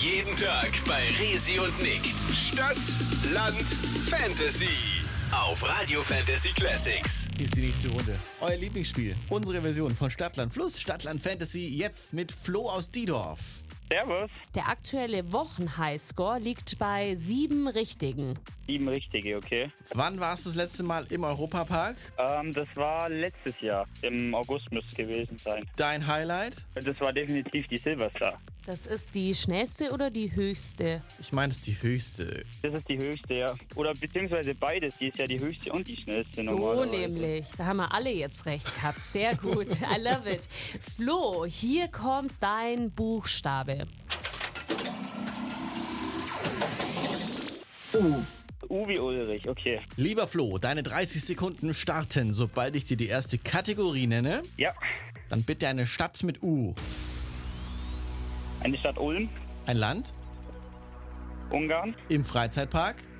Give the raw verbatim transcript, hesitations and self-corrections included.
Jeden Tag bei Resi und Nick. Stadt, Land, Fantasy. Auf Radio Fantasy Classics. Hier ist die nächste Runde. Euer Lieblingsspiel. Unsere Version von Stadtland Fluss, Stadtland Fantasy. Jetzt mit Flo aus Diedorf. Servus. Der aktuelle Wochen-Highscore liegt bei sieben Richtigen. Sieben richtige, okay. Wann warst du das letzte Mal im Europapark? Ähm, das war letztes Jahr. Im August müsste es gewesen sein. Dein Highlight? Das war definitiv die Silverstar. Das ist die schnellste oder die höchste? Ich meine, es ist die höchste. Das ist die höchste, ja. Oder beziehungsweise beides. Die ist ja die höchste und die schnellste So normalerweise. nämlich. Da haben wir alle jetzt recht gehabt. Sehr gut. I love it. Flo, hier kommt dein Buchstabe. Uh. U wie Ulrich, okay. Lieber Flo, deine dreißig Sekunden starten, sobald ich dir die erste Kategorie nenne. Ja. Dann bitte eine Stadt mit U. Eine Stadt Ulm, Ein Land? Ungarn, Im Freizeitpark?